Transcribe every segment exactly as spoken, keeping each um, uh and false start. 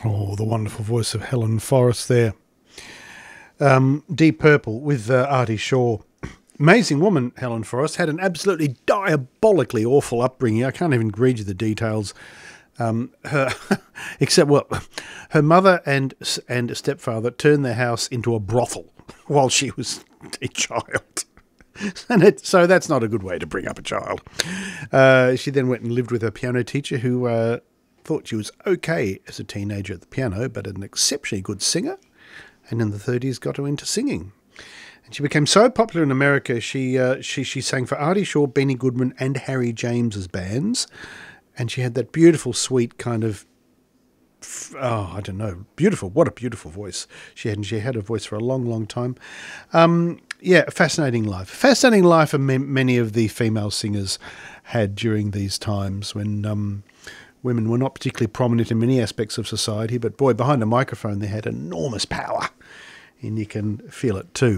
Oh, the wonderful voice of Helen Forrest there. Um, Deep Purple with uh, Artie Shaw. Amazing woman, Helen Forrest. Had an absolutely diabolically awful upbringing. I can't even read you the details. Um, her, except, well, her mother and and stepfather turned their house into a brothel while she was a child. And it, so that's not a good way to bring up a child. Uh, she then went and lived with her piano teacher who uh, thought she was okay as a teenager at the piano, but an exceptionally good singer. And in the thirties got her into singing. And she became so popular in America, she uh, she she sang for Artie Shaw, Benny Goodman and Harry James's bands. And she had that beautiful, sweet kind of, oh, I don't know, beautiful. What a beautiful voice she had. And she had a voice for a long, long time. Um, yeah, fascinating life. Fascinating life of many of the female singers had during these times when um, women were not particularly prominent in many aspects of society. But boy, behind a microphone, they had enormous power. And you can feel it too.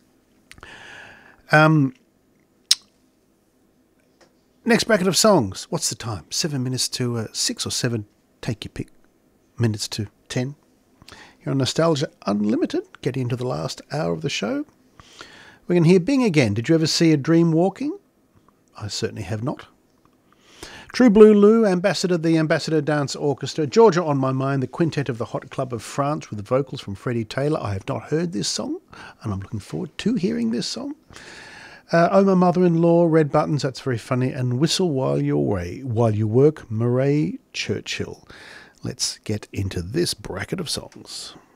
Um, next bracket of songs. What's the time? Seven minutes to uh, six or seven. Take your pick. Minutes to ten. Here on Nostalgia Unlimited. Getting into the last hour of the show. We're going to hear Bing again. Did you ever see A Dream Walking? I certainly have not. True Blue Lou, Ambassador, the Ambassador Dance Orchestra. Georgia on My Mind, the Quintet of the Hot Club of France with the vocals from Freddie Taylor. I have not heard this song, and I'm looking forward to hearing this song. Uh, oh, My Mother-in-Law, Red Buttons, that's very funny. And Whistle While You're Away, While You Work, Murray Churchill. Let's get into this bracket of songs.